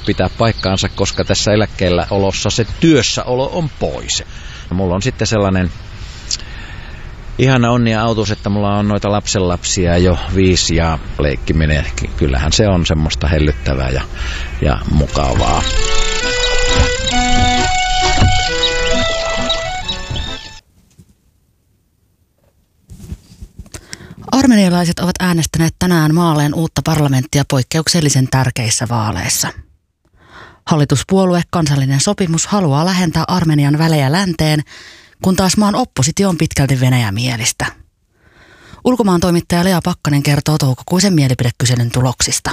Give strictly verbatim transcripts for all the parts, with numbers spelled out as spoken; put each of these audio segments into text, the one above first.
pitää paikkaansa, koska tässä eläkkeellä olossa se työssäolo on pois. Ja mulla on sitten sellainen ihana onni autus, että mulla on noita lapsenlapsia jo viisi ja leikkiminen. Kyllähän se on semmoista hellyttävää ja, ja mukavaa. Armenialaiset ovat äänestäneet tänään maalleen uutta parlamenttia poikkeuksellisen tärkeissä vaaleissa. Hallituspuolue Kansallinen sopimus haluaa lähentää Armenian välejä länteen, kun taas maan oppositio on pitkälti venäjämielistä. Ulkomaan toimittaja Lea Pakkanen kertoo toukokuisen mielipidekyselyn tuloksista.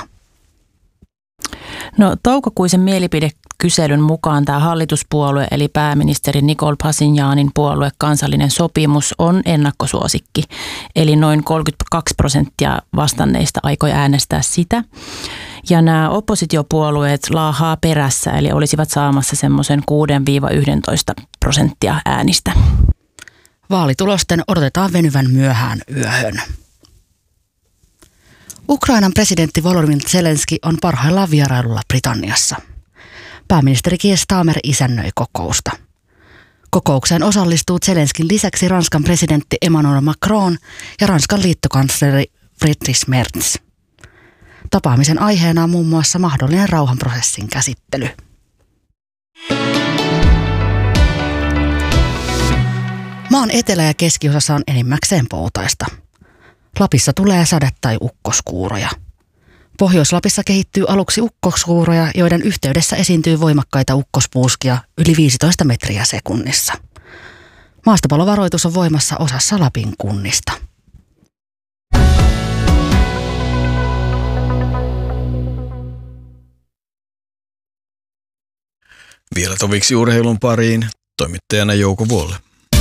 No, toukokuisen mielipidekyselyn mukaan tämä hallituspuolue eli pääministeri Nikol Pashinyanin puolue Kansallinen sopimus on ennakkosuosikki. Eli noin kolmekymmentäkaksi prosenttia vastanneista aikoi äänestää sitä. Ja nämä oppositiopuolueet laahaa perässä, eli olisivat saamassa semmoisen kuusi yksitoista prosenttia äänistä. Vaalitulosten odotetaan venyvän myöhään yöhön. Ukrainan presidentti Volodymyr Zelenski on parhaillaan vierailulla Britanniassa. Pääministeri Keir Starmer isännöi kokousta. Kokoukseen osallistuu Zelenskin lisäksi Ranskan presidentti Emmanuel Macron ja Ranskan liittokansleri Friedrich Merz. Tapaamisen aiheena on muun muassa mahdollinen rauhanprosessin käsittely. Maan etelä- ja keskiosassa on enimmäkseen poutaista. Lapissa tulee sade- tai ukkoskuuroja. Pohjois-Lapissa kehittyy aluksi ukkoskuuroja, joiden yhteydessä esiintyy voimakkaita ukkospuuskia yli viisitoista metriä sekunnissa. Maastopallovaroitus on voimassa osassa Lapin kunnista. Vielä toviksi urheilun pariin, toimittajana Jouko Vuolle.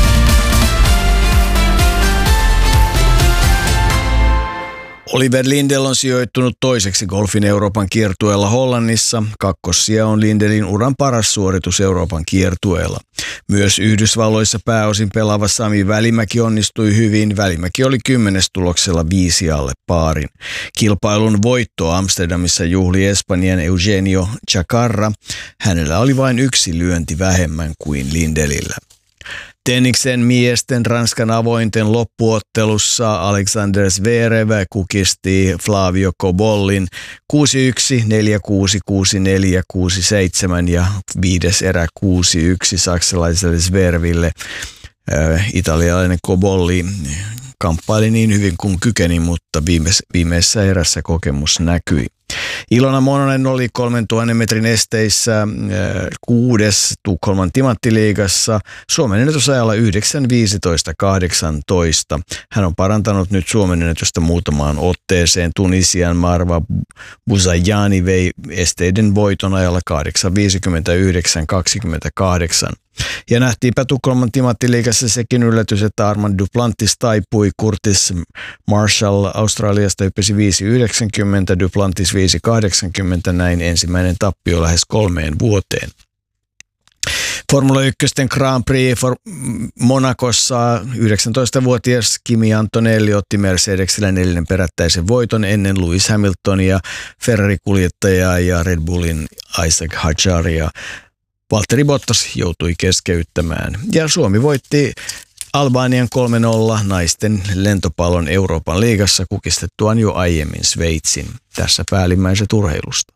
Oliver Lindell on sijoittunut toiseksi golfin Euroopan kiertueella Hollannissa. Kakkossija on Lindelin uran paras suoritus Euroopan kiertueella. Myös Yhdysvalloissa pääosin pelaava Sami Välimäki onnistui hyvin. Välimäki oli kymmenes tuloksella viisi alle paarin. Kilpailun voitto Amsterdamissa juhli Espanjan Eugenio Chacarra. Hänellä oli vain yksi lyönti vähemmän kuin Lindelillä. Tenniksen miesten Ranskan avointen loppuottelussa Alexander Zverev kukisti Flavio Cobollin kuusi yksi, neljä kuusi, kuusi neljä, kuusi seitsemän ja viides erä kuusi yksi saksalaiselle Zvereville. Äh, italialainen Cobolli kamppaili niin hyvin kuin kykeni, mutta viimeis- viimeisessä erässä kokemus näkyi. Ilona Mononen oli kolmentuhannen metrin esteissä äh, kuudes Tukholman Timanttiliigassa Suomen ennätysajalla yhdeksän viisitoista kahdeksantoista. Hän on parantanut nyt Suomen ennätystä muutamaan otteeseen. Tunisian Marwa Buzayani vei esteiden voiton ajalla kahdeksan viisikymmentäyhdeksän kaksikymmentäkahdeksan. Ja nähtiinpä Tukholman Timanttiliigassa sekin yllätys, että Armand Duplantis taipui. Curtis Marshall Australiasta hyppäsi viisi yhdeksänkymmentä, Duplantis viisi kahdeksankymmentä, näin ensimmäinen tappio lähes kolmeen vuoteen. Formula yksi Grand Prix Monacossa yhdeksäntoistavuotias Kimi Antonelli otti Mercedesillä neljännen perättäisen voiton ennen Lewis Hamiltonia, Ferrari-kuljettajaa ja Red Bullin Isaac Hadjaria. Valtteri Bottas joutui keskeyttämään ja Suomi voitti Albanian kolme nolla naisten lentopallon Euroopan liigassa kukistettuaan jo aiemmin Sveitsin. Tässä päällimmäiset urheilusta.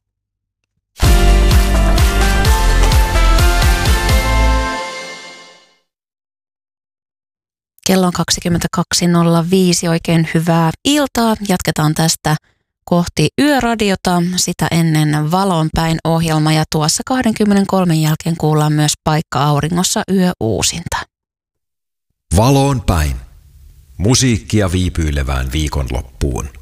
Kello on kaksikymmentäkaksi nolla viisi. Oikein hyvää iltaa. Jatketaan tästä kohti Yöradiota, sitä ennen Valon päin -ohjelma ja tuossa kaksikymmentäkolme jälkeen kuullaan myös Paikka auringossa yöuusinta. Valoon päin. Musiikkia viipyilevään viikonloppuun.